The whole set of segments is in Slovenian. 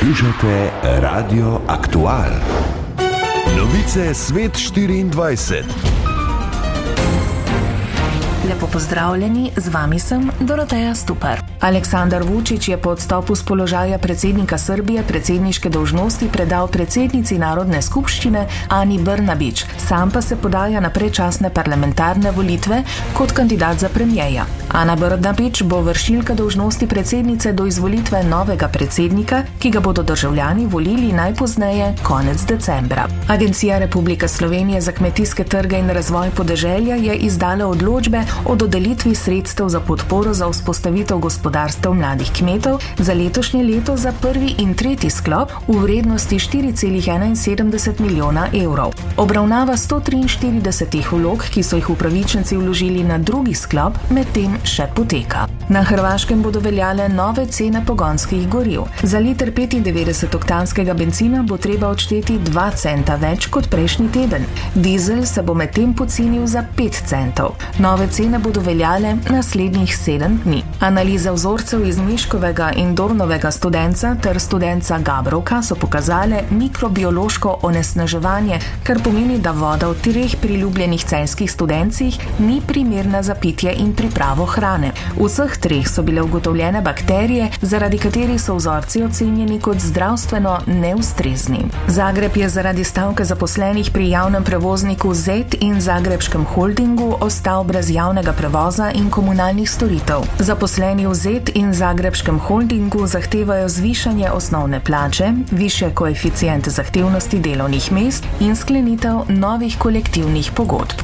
Poslušate Radio Aktual. Novice Svet 24. Lepo pozdravljeni, z vami sem Doroteja Stupar. Aleksandar Vučić je po odstopu z položaja predsednika Srbije predsedniške dolžnosti predal predsednici Narodne skupščine Ani Brnabić, sam pa se podaja na predčasne parlamentarne volitve kot kandidat za premijeja. Ana Brnabić bo vršilka dolžnosti predsednice do izvolitve novega predsednika, ki ga bodo državljani volili najpozneje konec decembra. Agencija Republike Slovenije za kmetijske trge in razvoj podeželja je izdala odločbe o dodelitvi sredstev za podporo za vzpostavitev gospodarstev mladih kmetov za letošnje leto za prvi in tretji sklop v vrednosti 4,71 milijona evrov. Obravnava 143 vlog, ki so jih upravičenci vložili na drugi sklop, medtem še poteka. Na Hrvaškem bodo veljale nove cene pogonskih goriv. Za liter 95-oktanskega bencina bo treba odšteti 2 centa več kot prejšnji teden. Dizel se bo medtem pocenil za 5 centov. Nove cene bodo veljale naslednjih 7 dni. Analiza vzorcev iz Miškovega in Dornovega studenca ter studenca Gabrovka so pokazale mikrobiološko onesnaževanje, kar pomeni, da voda v 3 priljubljenih celjskih studencih ni primerna za pitje in pripravo hrane. V vseh 3 so bile ugotovljene bakterije, zaradi katerih so vzorci ocenjeni kot zdravstveno neustrezni. Zagreb je zaradi stavke zaposlenih pri javnem prevozniku ZET in Zagrebškem holdingu ostal brez javnega prevoza in komunalnih storitev. Zaposleni v ZET in Zagrebškem holdingu zahtevajo zvišanje osnovne plače, višje koeficiente zahtevnosti delovnih mest in sklenitev novih kolektivnih pogodb.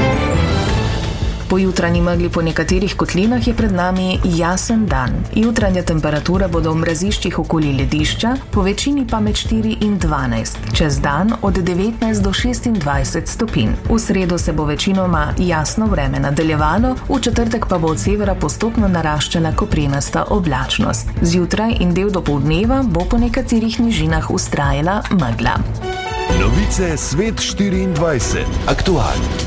Po jutranji megli po nekaterih kotlinah je pred nami jasen dan. Jutranje temperature bodo v mraziščih okoli ledišča, po večini pa med 4 in 12. Čez dan od 19 do 26 stopinj. V sredo se bo večinoma jasno vreme nadaljevalo, v četrtek pa bo od severa postopno naraščala koprenasta oblačnost. Zjutraj in del dopoldneva bo po nekaterih nižinah vztrajala megla. Novice Svet 24. Aktual.